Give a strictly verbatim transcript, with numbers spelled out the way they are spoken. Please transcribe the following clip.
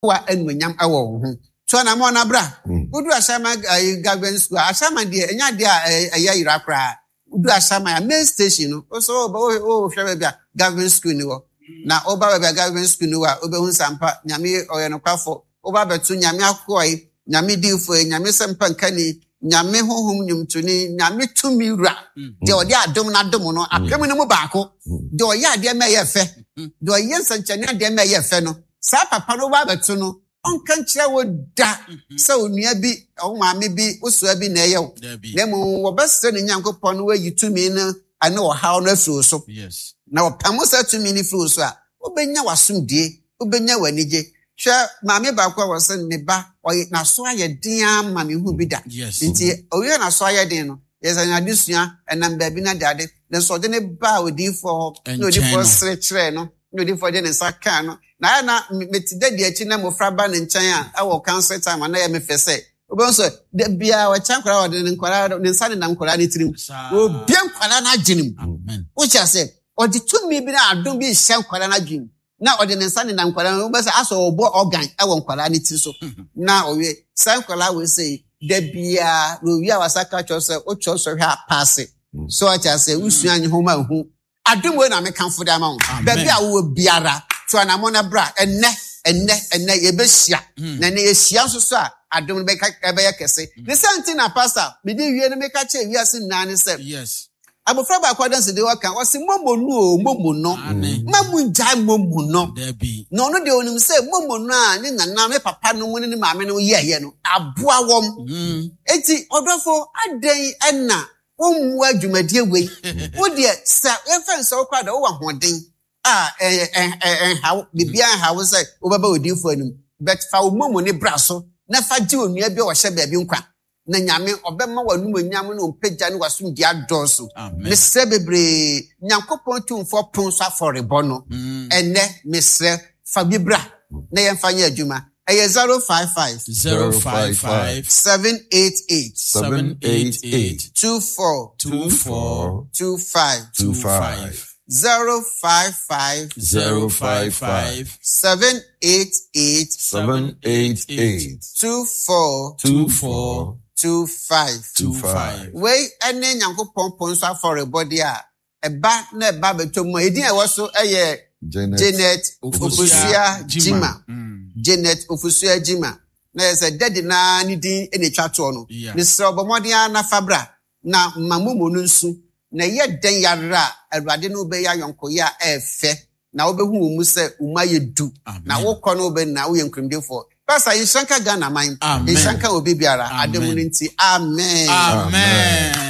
wa enwanyam awo ho so na mo na bra udu Ashama government school Ashama de enya de aya yira kra udu Ashama main station no so o hwe bia government school ni wo na oba bia government school ni wa obehu sampa nyame oye no kwafo oba betu nyame akoi nyame difo nyame sempa nkani nyame hohom nyumtuni nyame tumi ra de odi adom na dom no apem no mu baako de oye ade ma ye fe de oye nsanchane ade ma ye fe no sa papa no ba betu no onka nkyere wo da sa onua bi o maame bi osua bi na eyew na mu wo bese ne nyankopon no wayi tumi no ane o haw no afiro so yes na o pamo sa tumi ni firo so a obenya wasomdie obenya wanije hwe maame ba kwa wose ne ba oyi na so aye din ama me hu bi da nti oyi na so aye din no yesa adusua enam ba bi na dade na so de ne ba odi for no odi for srechere no no odi for de ne saka no na na metide de achi na mofra ba ne nchen a awo council time na ya me fese obonso de bia wa chankora wa de nkwara ne nsa ne nam kwara ne tirim obi nkwara na aginim amen o cha se odi tumi bi na adom bi hye nkwara na aginim na odi ne nsa ne nam kwara no be se aso obo organ awo nkwara ne ti so na owe san kwara we say de bia no wi awasaka cho se o cho so hwe apase so a cha se usua anyi homa hu adom we na me kanfo da ma ho ba bia wo biara so anamona bra enne enne enne ye be hia na ne ye hia so so a adom be ka be yakese ne santi na pastor me di wie ne me ka che wi ase na ne se yes abofra ba kwadanse de waka o se momonu o momo no mamu njai momo no no no de onim se momo no a ne nana me papa no ne maame no ye ye no aboa wom enti odofo aden enna ommu adwumadie we wo de sa efen so kwa da wo wa hoden ah eh eh eh how bibia how say obaba odifo anum but fa omomo ne braso na fa gi onua bi o hye baabi nkwa na nyame obema wanum anyam no mpagya ne wasum di adoso mesre bebre nyankopon tumfo pon so aforebo no ene mesre fa bibra na yemfa nya adwuma eye zero five five zero five five seven eight eight seven eight eight two four two four two five two five zero five five zero five five seven eight eight seven eight eight two four two four two five two five. We ene nyankopon pon so aforebody a eba na eba betom edin e wo so eye Janet Ofusia Jima Janet Ofusia Jima na yesa daddy na ni din ene twato no ni se obomodin na fabra na mamomo no nsu na ye den yara awrade no be ya yonko ya efe na obehu mu se uma yedu na wokọ no be na wo yenkrumdefo Pastor Ishanka Ghana man Ishanka obi biara ademu nti amen amen